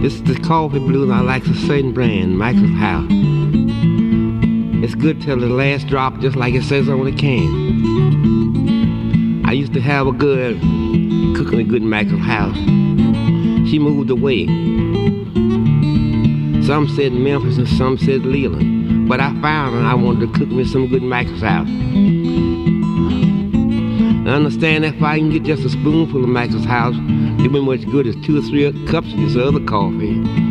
It's the coffee blues. I like a certain brand, Michael's House. It's good till the last drop, just like it says on the can. I used to have a good, cooking a good Michael's House. She moved away. Some said Memphis and some said Leland. But I found her and I wanted to cook me some good Michael's House. I understand that if I can get just a spoonful of Michael's House, it'll be much good as 2 or 3 cups of this other coffee.